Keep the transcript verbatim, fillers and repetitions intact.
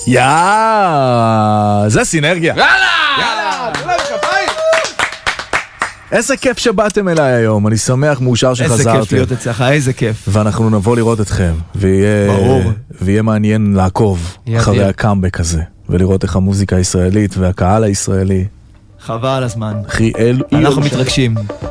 יאה, זה סינרגיה. יאללה! יאללה, תודה בכפיים. איזה כיף שבאתם אליי היום, אני שמח, מאושר שחזרתם. איזה כיף להיות אצלך, איזה כיף. ואנחנו נבוא לראות אתכם, ויהיה, ויהיה מעניין לעקוב אחרי הקאמבק הזה, ולראות איך המוזיקה הישראלית והקהל הישראלי. חבל הזמן. אחי, אלו... אנחנו מתרגשים.